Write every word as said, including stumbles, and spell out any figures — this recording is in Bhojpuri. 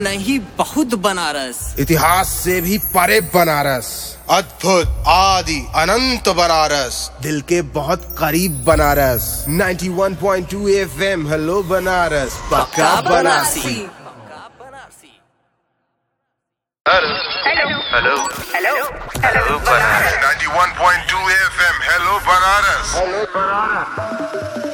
नहीं बहुत बनारस, इतिहास से भी परे बनारस, अद्भुत आदि अनंत बनारस, दिल के बहुत करीब बनारस। इक्यानवे पॉइंट दो एफएम हेलो बनारस, पक्का Banarasi. Hello hello hello hello Banaras. इक्यानवे पॉइंट दो एफएम हेलो बनारस।